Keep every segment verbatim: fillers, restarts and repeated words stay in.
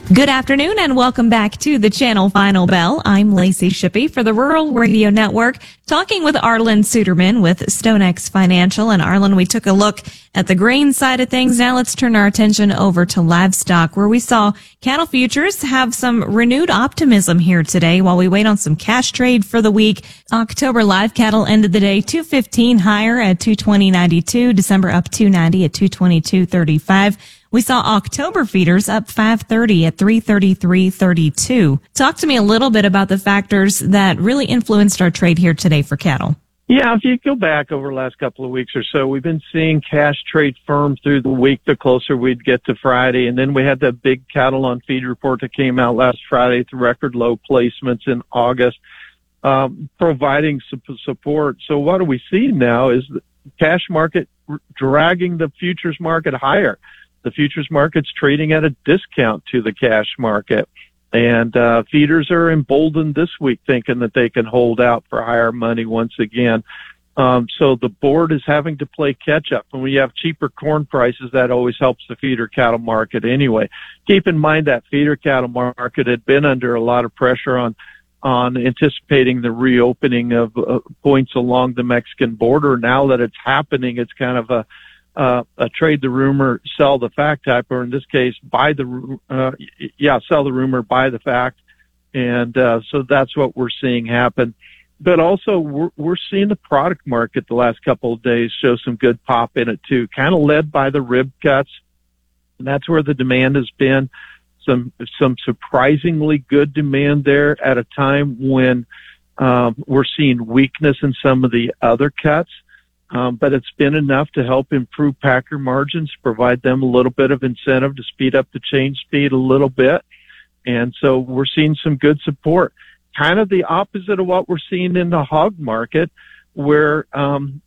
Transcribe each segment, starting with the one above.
Good afternoon and welcome back to the Channel Final Bell. I'm Lacey Shippey for the Rural Radio Network, talking with Arlen Suderman with StoneX Financial. And Arlen, we took a look at the grain side of things. Now let's turn our attention over to livestock, where we saw cattle futures have some renewed optimism here today while we wait on some cash trade for the week. October live cattle ended the day two fifteen higher at two twenty ninety-two. December up two ninety at two twenty-two thirty-five. We saw October feeders up five thirty at three thirty-three thirty-two. Talk to me a little bit about the factors that really influenced our trade here today for cattle. Yeah, if you go back over the last couple of weeks or so, we've been seeing cash trade firm through the week the closer we'd get to Friday. And then we had that big cattle on feed report that came out last Friday with record low placements in August, um, providing some support. So what are we seeing now is the cash market dragging the futures market higher. The futures market's trading at a discount to the cash market. And uh feeders are emboldened this week, thinking that they can hold out for higher money once again. Um So the board is having to play catch up. When we have cheaper corn prices, that always helps the feeder cattle market anyway. Keep in mind that feeder cattle market had been under a lot of pressure on on anticipating the reopening of uh, points along the Mexican border. Now that it's happening, it's kind of a Uh, a trade the rumor, sell the fact type, or in this case, buy the, uh, yeah, sell the rumor, buy the fact. And, uh, so that's what we're seeing happen. But also we're, we're seeing the product market the last couple of days show some good pop in it too, kind of led by the rib cuts. And that's where the demand has been. Some, some surprisingly good demand there at a time when, um, we're seeing weakness in some of the other cuts. Um, but it's been enough to help improve packer margins, provide them a little bit of incentive to speed up the change speed a little bit. And so we're seeing some good support, kind of the opposite of what we're seeing in the hog market, where um,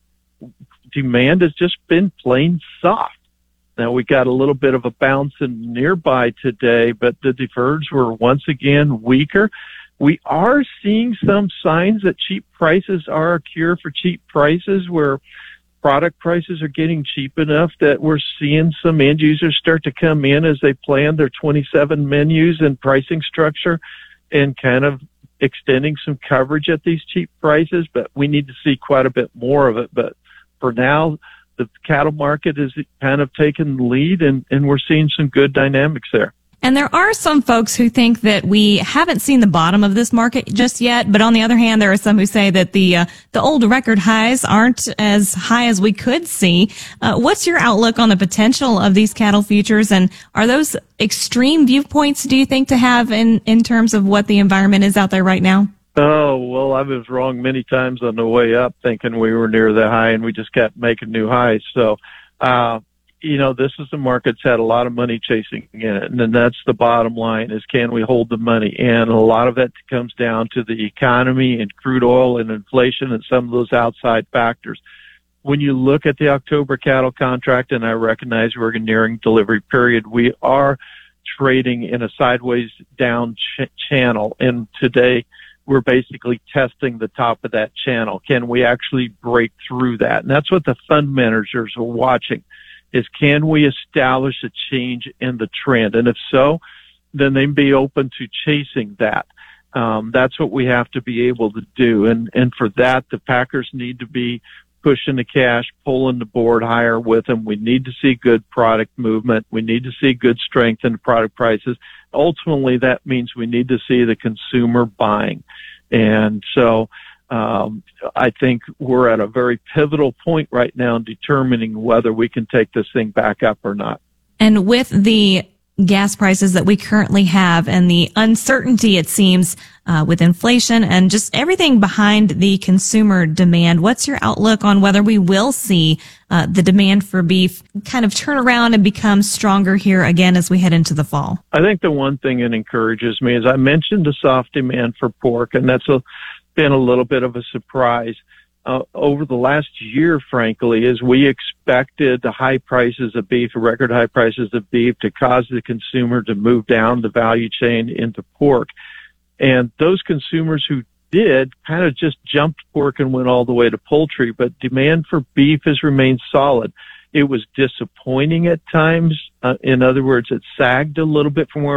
demand has just been plain soft. Now we got a little bit of a bounce in nearby today, but the deferreds were once again weaker. We are seeing some signs that cheap prices are a cure for cheap prices, where product prices are getting cheap enough that we're seeing some end users start to come in as they plan their twenty-seven menus and pricing structure and kind of extending some coverage at these cheap prices. But we need to see quite a bit more of it. But for now, the cattle market is kind of taking the lead, and, and we're seeing some good dynamics there. And there are some folks who think that we haven't seen the bottom of this market just yet. But on the other hand, there are some who say that the uh, the old record highs aren't as high as we could see. Uh, what's your outlook on the potential of these cattle futures? And are those extreme viewpoints, do you think, to have in, in terms of what the environment is out there right now? Oh, well, I was wrong many times on the way up, thinking we were near the high, and we just kept making new highs. So, uh you know, this is the market's had a lot of money chasing in it. And then that's the bottom line, is can we hold the money? And a lot of it comes down to the economy and crude oil and inflation and some of those outside factors. When you look at the October cattle contract, and I recognize we're nearing delivery period, we are trading in a sideways down ch- channel. And today we're basically testing the top of that channel. Can we actually break through that? And that's what the fund managers are watching, is can we establish a change in the trend? And if so, then they'd be open to chasing that. Um, that's what we have to be able to do. And, and for that, the packers need to be pushing the cash, pulling the board higher with them. We need to see good product movement. We need to see good strength in the product prices. Ultimately, that means we need to see the consumer buying. And so, Um, I think we're at a very pivotal point right now in determining whether we can take this thing back up or not. And with the gas prices that we currently have and the uncertainty, it seems, uh, with inflation and just everything behind the consumer demand, what's your outlook on whether we will see uh, the demand for beef kind of turn around and become stronger here again as we head into the fall? I think the one thing that encourages me is I mentioned the soft demand for pork, and that's a been a little bit of a surprise uh, over the last year, frankly, as we expected the high prices of beef, record high prices of beef, to cause the consumer to move down the value chain into pork. And those consumers who did kind of just jumped pork and went all the way to poultry, but demand for beef has remained solid. It was disappointing at times. Uh, in other words, it sagged a little bit from where